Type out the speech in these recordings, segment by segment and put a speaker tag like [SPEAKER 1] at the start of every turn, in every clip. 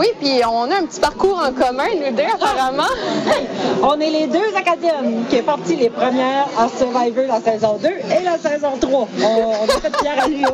[SPEAKER 1] Oui, puis on a un petit parcours en commun, nous deux, apparemment.
[SPEAKER 2] Hey, on est les deux acadiennes qui est parti les premières à Survivor la saison 2 et la saison 3. On a fait Pierre à lui.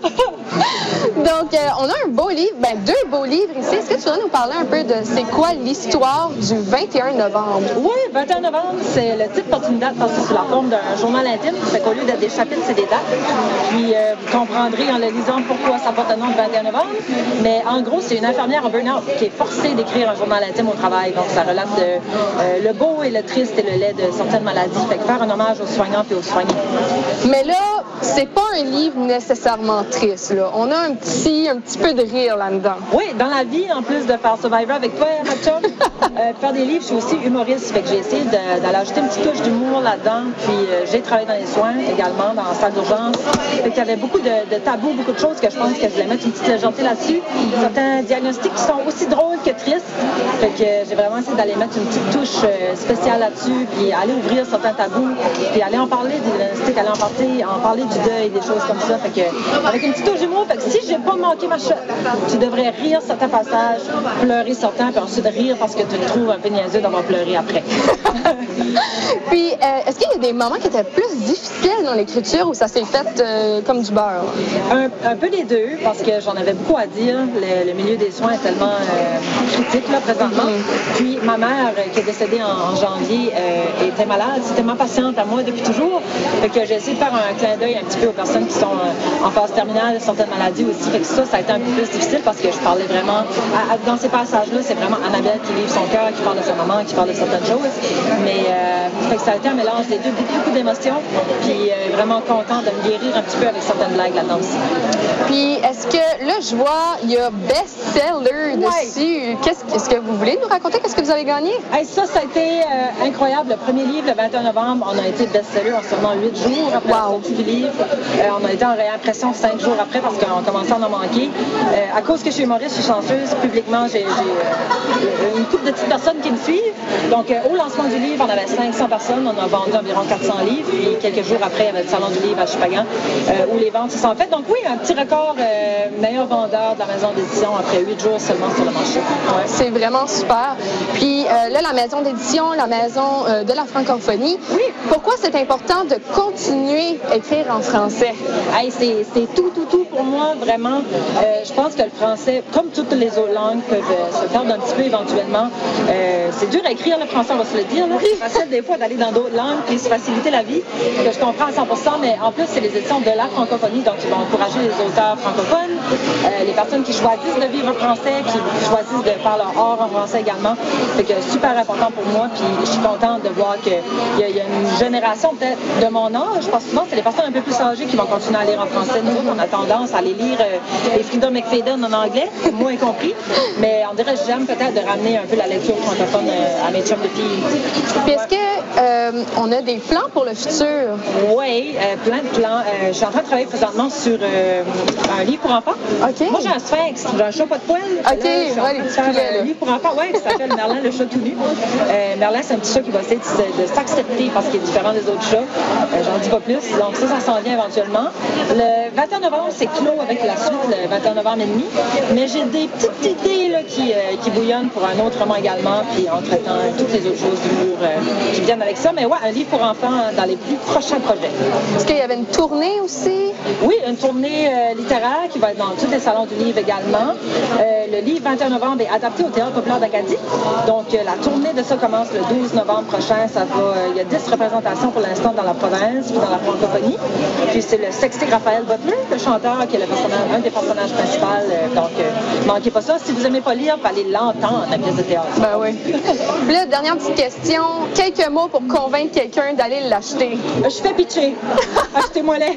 [SPEAKER 1] Donc, on a un beau livre, deux beaux livres ici. Est-ce que tu voudrais nous parler un peu de c'est quoi l'histoire du 21 novembre?
[SPEAKER 2] Oui, 21 novembre, c'est le titre porte une date parce que c'est sous la forme d'un journal intime. Fait qu'au lieu d'être des chapitres, c'est des dates. Puis vous comprendrez en le lisant pourquoi ça porte le nom de 21 novembre. Mais en gros, c'est une infirmière en burn-out qui est forcée d'écrire un journal intime au travail. Donc, ça relate le beau et le triste et le laid de certaines maladies. Fait que faire un hommage aux soignants et aux soignés.
[SPEAKER 1] Mais là, c'est pas un livre nécessairement triste, là. On a un petit peu de rire là-dedans.
[SPEAKER 2] Oui, dans la vie, en plus de faire Survivor avec toi, Matcha, faire des livres, je suis aussi humoriste. Fait que j'ai essayé d'aller ajouter une petite touche d'humour là-dedans. Puis j'ai travaillé dans les soins également, dans la salle d'urgence. Fait qu'il y avait beaucoup de tabous, beaucoup de choses que je pense que je voulais mettre une petite légèreté là-dessus. Certains diagnostics qui sont aussi drôles que tristes. Fait que j'ai vraiment essayé d'aller mettre une petite touche spéciale là-dessus, puis aller ouvrir certains tabous, puis aller en parler des diagnostics, aller en parler du deuil, des choses comme ça. Fait que avec une petite touche d'humour, fait que si j'ai pas manqué ma shot, tu devrais rire certains passages, pleurer certains, puis ensuite rire parce que tu te trouves un peu niaiseux d'avoir pleuré après.
[SPEAKER 1] Puis, est-ce qu'il y a des moments qui étaient plus difficiles dans l'écriture ou ça s'est fait comme du beurre?
[SPEAKER 2] Un peu des deux, parce que j'en avais beaucoup à dire. Le milieu des soins est tellement critique là, présentement. Puis ma mère, qui est décédée en janvier, était malade. C'était ma patiente à moi depuis toujours. Fait que j'ai essayé de faire un clin d'œil un petit peu aux personnes qui sont en phase terminale de certaines maladies aussi. Fait que ça a été un peu plus difficile parce que je parlais vraiment... dans ces passages-là, c'est vraiment Annabelle qui livre son cœur, qui parle de sa maman, qui parle de certaines choses. Mais fait que ça a été un mélange des deux, beaucoup d'émotions. Puis vraiment content de me guérir un petit peu avec certaines blagues là-dedans aussi.
[SPEAKER 1] Puis est-ce que, là, je vois, il y a best-seller dessus. Est-ce que vous voulez nous raconter qu'est-ce que vous avez gagné?
[SPEAKER 2] Hey, ça a été incroyable. Le premier livre, le 21 novembre, on a été best-seller en seulement 8 jours après la sortie du livre. On a été en réimpression 5 jours après parce qu'on commençait à en manquer. À cause que je suis humoriste, je suis chanceuse. Publiquement, j'ai une couple de petites personnes qui me suivent. Donc, au lancement du livre, on avait 500 personnes. On a vendu environ 400 livres. Puis, quelques jours après, il y avait le salon du livre à Chupagan où les ventes se sont faites. Donc, oui, un petit record meilleur vendeur de la maison d'édition après 8 jours seulement sur le marché. Ouais.
[SPEAKER 1] C'est vraiment super. Puis, là, la maison d'édition, la maison de la francophonie. Oui. Pourquoi c'est important de continuer à écrire en français?
[SPEAKER 2] Hey, c'est tout pour moi, vraiment. Je pense que le français, comme toutes les autres langues, peuvent se perdre un petit peu éventuellement. C'est dur à écrire le français, on va se le dire. C'est facile des fois d'aller dans d'autres langues et se faciliter la vie, que je comprends à 100%, mais en plus, c'est les éditions de la francophonie, donc ils vont encourager les auteurs francophones, les personnes qui choisissent de vivre en français, qui choisissent de faire leur art en français également. Fait que super important pour moi, puis je suis contente de voir qu'il y a une génération peut-être de mon âge, parce que souvent, c'est les personnes un peu plus âgées qui vont continuer à lire en français. Nous, on a tendance à aller lire les Freedom McFadden en anglais, moi y compris, mais on dirait que j'aime peut-être de ramener un peu la lecture francophone à mes chums de filles.
[SPEAKER 1] Puis est-ce que on a des plans pour le futur?
[SPEAKER 2] Oui, plein de plans. Je suis en train de travailler présentement sur un livre pour enfants.
[SPEAKER 1] OK.
[SPEAKER 2] Moi, j'ai un sphinx, j'ai un chat pas de poils.
[SPEAKER 1] OK,
[SPEAKER 2] là, je suis en train de faire un livre pour enfants. Oui, ça s'appelle Merlin, le chat tout nu. Merlin, c'est un petit chat qui va essayer de s'accepter parce qu'il est différent des autres chats. J'en dis pas plus. Donc ça s'en vient éventuellement. Le 21 novembre, c'est clos avec la suite, le 21 novembre et demi. Mais j'ai des petites idées là, qui bouillonnent pour un autre roman également. Puis entre-temps, toutes les autres choses d'humour qui viennent avec ça. Mais ouais, un livre pour enfants dans les plus prochains projets.
[SPEAKER 1] Est-ce qu'il y avait une tournée aussi?
[SPEAKER 2] Oui, une tournée littéraire qui va être dans tous les salons du livre également. Le livre 21 novembre est adapté au Théâtre populaire d'Acadie. Donc, la tournée de ça commence le 12 novembre prochain. Il y a 10 représentations pour l'instant dans la province puis dans la francophonie. Puis, c'est le sextet Raphaël Butler, le chanteur, qui est un des personnages principaux. Donc, manquez pas ça. Si vous n'aimez pas lire, vous allez l'entendre, la pièce de théâtre.
[SPEAKER 1] Ben oui. Puis là, dernière petite question. Quelques mots pour convaincre quelqu'un d'aller l'acheter.
[SPEAKER 2] Je fais pitcher. Achetez-moi-les.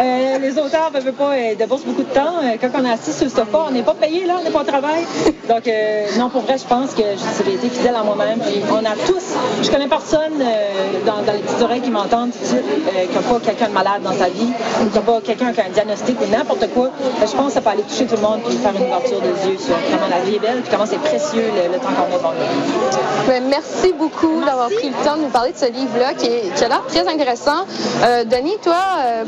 [SPEAKER 2] Les auteurs ne veulent pas déboursent beaucoup de temps. Quand on est assis sur le sofa, on n'est pas payé, là, on n'est pas au travail. Donc, non, pour vrai, je pense que j'ai été fidèle à moi-même. Puis, on a tous, je connais personne dans les petites oreilles qui m'entendent qui n'a pas quelqu'un de malade dans sa vie, qui n'a pas quelqu'un qui a un diagnostic ou n'importe quoi. Je pense que ça peut aller toucher tout le monde puis faire une ouverture des yeux sur comment la vie est belle puis comment c'est précieux le temps qu'on a devant nous.
[SPEAKER 1] Ben, merci beaucoup d'avoir pris le temps de nous parler de ce livre-là qui a l'air très intéressant. Denis, toi,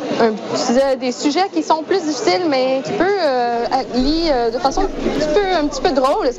[SPEAKER 1] tu as des sujets qui sont plus difficiles, mais qui peuvent être liés de façon un petit peu drôle.